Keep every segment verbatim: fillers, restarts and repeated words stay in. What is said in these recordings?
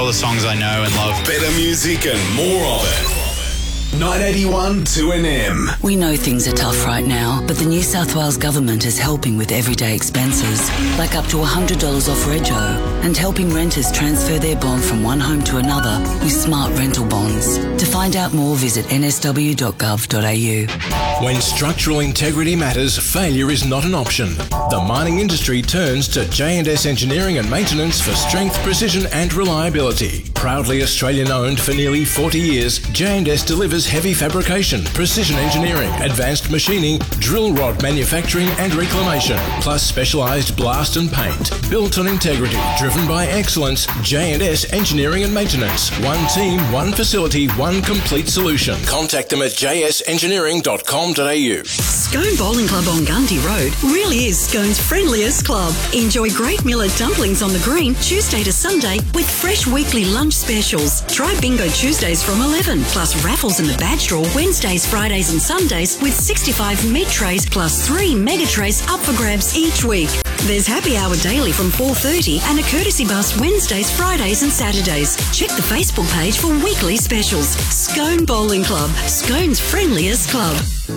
all the songs I know and love. Better music and more of it. nine eighty-one two N M. We know things are tough right now, but the New South Wales Government is helping with everyday expenses, like up to one hundred dollars off rego, and helping renters transfer their bond from one home to another with smart rental bonds. To find out more, visit n s w dot gov dot a u. When structural integrity matters, failure is not an option. The mining industry turns to J and S Engineering and Maintenance for strength, precision and reliability. Proudly Australian-owned for nearly forty years, J and S delivers heavy fabrication, precision engineering, advanced machining, drill rod manufacturing and reclamation, plus specialised blast and paint. Built on integrity, driven by excellence, J and S Engineering and Maintenance. One team, one facility, one complete solution. Contact them at j s engineering dot com dot a u. Scone Bowling Club on Gundy Road really is Scone's friendliest club. Enjoy great millet dumplings on the green Tuesday to Sunday with fresh weekly lunch specials. Try Bingo Tuesdays from eleven, plus raffles in the badge draw Wednesdays, Fridays and Sundays with sixty-five meat trays plus three mega trays up for grabs each week. There's happy hour daily from four thirty and a courtesy bus Wednesdays, Fridays and Saturdays. Check the Facebook page for weekly specials. Scone Bowling Club, Scone's friendliest club.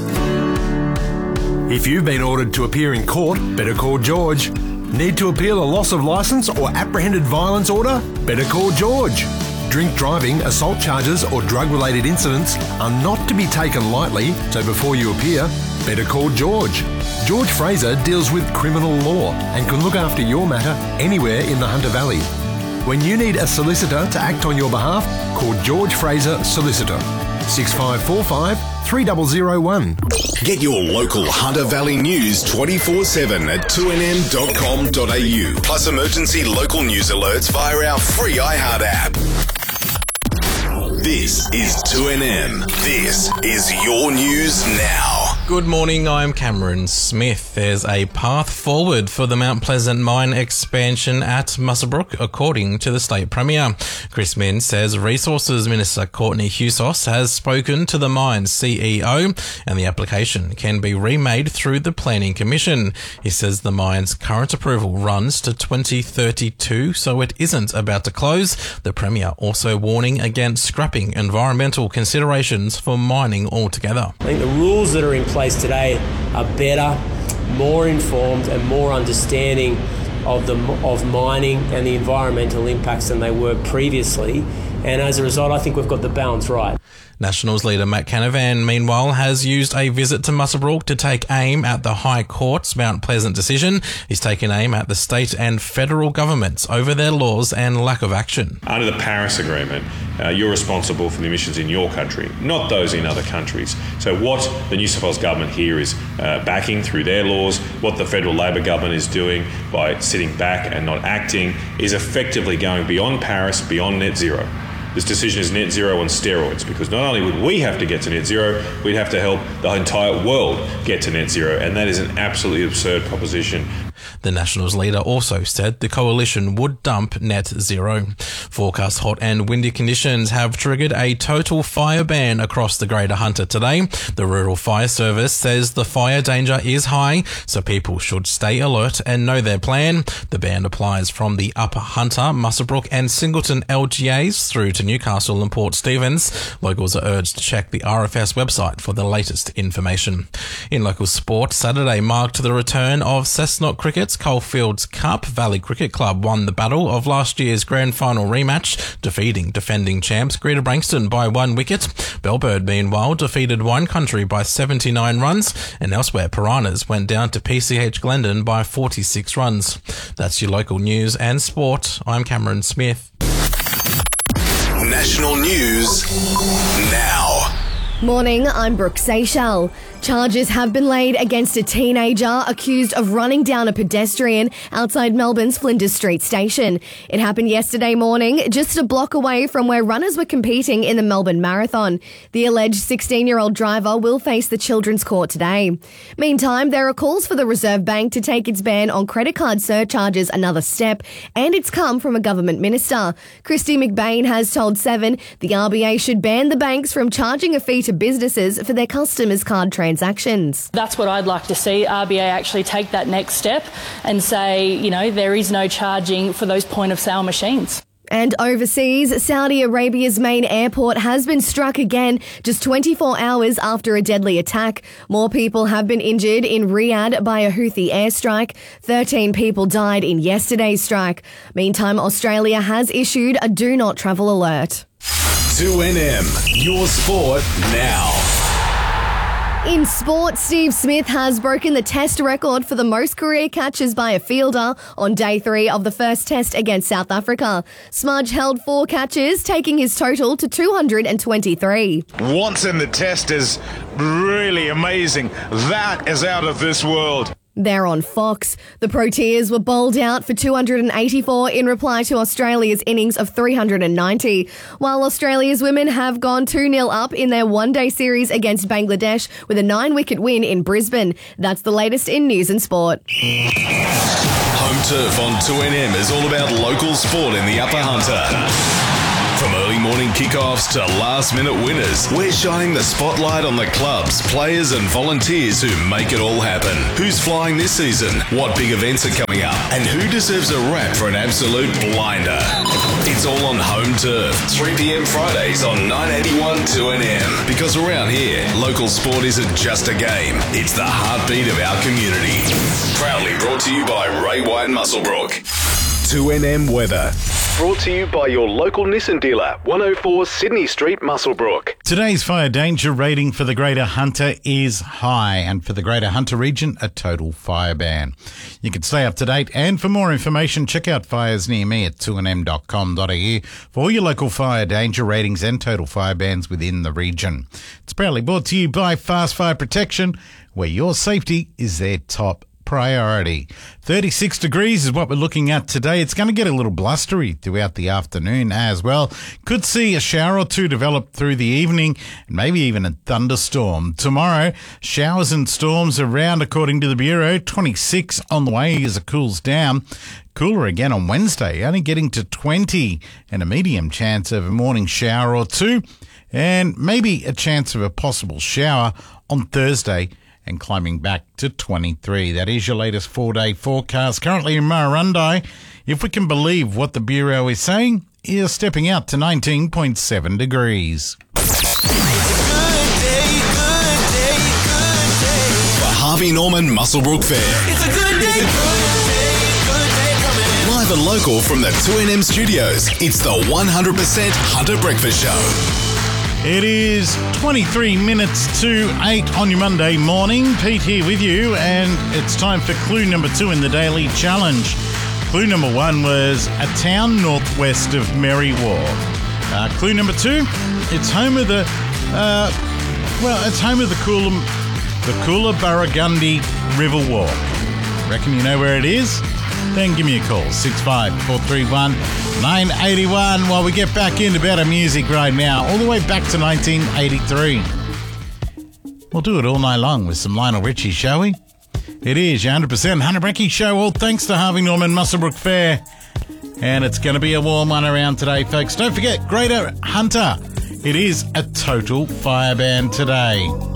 If you've been ordered to appear in court, better call George. Need to appeal a loss of licence or apprehended violence order? Better call George. Drink driving, assault charges or drug-related incidents are not to be taken lightly, so before you appear, better call George. George Fraser deals with criminal law and can look after your matter anywhere in the Hunter Valley. When you need a solicitor to act on your behalf, call George Fraser Solicitor. six five four five, three zero zero one. Get your local Hunter Valley news twenty-four seven at two n m dot com dot a u. Plus emergency local news alerts via our free iHeart app. This is two N M. This is your news now. Good morning, I'm Cameron Smith. There's a path forward for the Mount Pleasant mine expansion at Muswellbrook, according to the State Premier. Chris Minns says Resources Minister Courtney Hewsos has spoken to the mine's C E O and the application can be remade through the Planning Commission. He says the mine's current approval runs to twenty thirty-two, so it isn't about to close. The Premier also warning against scrapping environmental considerations for mining altogether. I think the rules that are in place today are better, more informed and more understanding of the of mining and the environmental impacts than they were previously, and as a result I think we've got the balance right. Nationals leader Matt Canavan, meanwhile, has used a visit to Muswellbrook to take aim at the High Court's Mount Pleasant decision. He's taken aim at the state and federal governments over their laws and lack of action. Under the Paris Agreement, uh, you're responsible for the emissions in your country, not those in other countries. So what the New South Wales government here is uh, backing through their laws, what the federal Labor government is doing by sitting back and not acting, is effectively going beyond Paris, beyond net zero. This decision is net zero on steroids, because not only would we have to get to net zero, we'd have to help the entire world get to net zero, and that is an absolutely absurd proposition. The Nationals leader also said the coalition would dump net zero. Forecast hot and windy conditions have triggered a total fire ban across the Greater Hunter today. The Rural Fire Service says the fire danger is high, so people should stay alert and know their plan. The ban applies from the Upper Hunter, Muswellbrook and Singleton L G As through to Newcastle and Port Stephens. Locals are urged to check the R F S website for the latest information. In local sport, Saturday marked the return of Cessnock Cricket's Coalfields Cup. Valley Cricket Club won the battle of last year's grand final rematch, defeating defending champs Greater Branxton by one wicket. Bellbird, meanwhile, defeated Wine Country by seventy-nine runs, and elsewhere Piranhas went down to P C H Glendon by forty-six runs. That's your local news and sport. I'm Cameron Smith. National news now. Morning, I'm Brooke Seychelles. Charges have been laid against a teenager accused of running down a pedestrian outside Melbourne's Flinders Street station. It happened yesterday morning, just a block away from where runners were competing in the Melbourne Marathon. The alleged sixteen-year-old driver will face the Children's Court today. Meantime, there are calls for the Reserve Bank to take its ban on credit card surcharges another step, and it's come from a government minister. Christy McBain has told Seven the R B A should ban the banks from charging a fee to businesses for their customers' card transactions. That's what I'd like to see, R B A actually take that next step and say, you know, there is no charging for those point of sale machines. And overseas, Saudi Arabia's main airport has been struck again just twenty-four hours after a deadly attack. More people have been injured in Riyadh by a Houthi airstrike. thirteen people died in yesterday's strike. Meantime, Australia has issued a do not travel alert. two N M, your sport now. In sport, Steve Smith has broken the test record for the most career catches by a fielder on day three of the first test against South Africa. Smudge held four catches, taking his total to two hundred twenty-three. Once in the test is really amazing. That is out of this world. They're on Fox. The Proteas were bowled out for two hundred eighty-four in reply to Australia's innings of three hundred ninety, while Australia's women have gone two nil up in their one-day series against Bangladesh with a nine-wicket win in Brisbane. That's the latest in news and sport. Home Turf on two N M is all about local sport in the Upper Hunter. From early morning kickoffs to last-minute winners, we're shining the spotlight on the clubs, players and volunteers who make it all happen. Who's flying this season? What big events are coming up? And who deserves a rap for an absolute blinder? It's all on Home Turf, three p.m. Fridays on nine eighty-one two N M. Because around here, local sport isn't just a game, it's the heartbeat of our community. Proudly brought to you by Ray White Muswellbrook. two N M weather. Brought to you by your local Nissan dealer, one oh four Sydney Street, Muswellbrook. Today's fire danger rating for the Greater Hunter is high, and for the Greater Hunter region, a total fire ban. You can stay up to date, and for more information, check out Fires Near Me at two n m dot com dot a u for all your local fire danger ratings and total fire bans within the region. It's proudly brought to you by Fast Fire Protection, where your safety is their top priority. thirty-six degrees is what we're looking at today. It's going to get a little blustery throughout the afternoon as well. Could see a shower or two develop through the evening, and maybe even a thunderstorm. Tomorrow, showers and storms around according to the Bureau. twenty-six on the way as it cools down. Cooler again on Wednesday, only getting to twenty, and a medium chance of a morning shower or two, and maybe a chance of a possible shower on Thursday, and climbing back to twenty-three. That is your latest four-day forecast. Currently in Murrurundi, if we can believe what the Bureau is saying, is stepping out to nineteen point seven degrees. The Harvey Norman Muswellbrook Fair. It's a good day, good day, good day coming. Live and local from the two N M studios, it's the one hundred percent Hunter Breakfast Show. It is twenty-three minutes to eight on your Monday morning. Pete here with you, and it's time for clue number two in the Daily Challenge. Clue number one was a town northwest of Merriwar. Uh, clue number two, it's home of the, uh, well, it's home of the Coola, the Coola Burragundi River Walk. Reckon you know where it is? Then give me a call, six five four three one nine eight one, while we get back into better music right now, all the way back to nineteen eighty-three. We'll do it all night long with some Lionel Richie, shall we? It is your one hundred percent Hunter Brecky Show, all thanks to Harvey Norman Muswellbrook Fair. And it's going to be a warm one around today, folks. Don't forget, Greater Hunter, it is a total fire ban today.